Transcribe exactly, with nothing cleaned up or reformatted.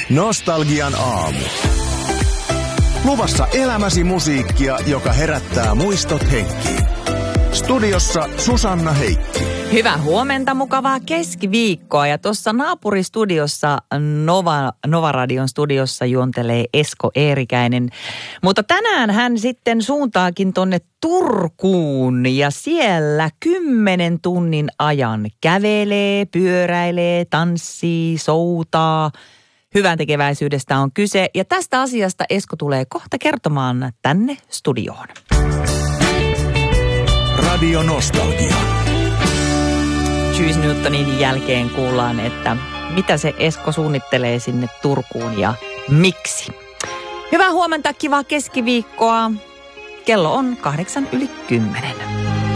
Nostalgian aamu. Luvassa elämäsi musiikkia, joka herättää muistot henkiin. Studiossa Susanna Heikki. Hyvää huomenta, mukavaa keskiviikkoa. Ja tuossa naapuristudiossa, Nova, Nova Radion studiossa juontelee Esko Eerikäinen. Mutta tänään hän sitten suuntaakin tonne Turkuun ja siellä kymmenen tunnin ajan kävelee, pyöräilee, tanssii, soutaa. Hyvän tekeväisyydestä on kyse ja tästä asiasta Esko tulee kohta kertomaan tänne studioon. Radio Nostalgia. Juice Newtonin jälkeen kuullaan, että mitä se Esko suunnittelee sinne Turkuun ja miksi. Hyvää huomenta, kivaa keskiviikkoa. Kello on kahdeksan yli kymmenen.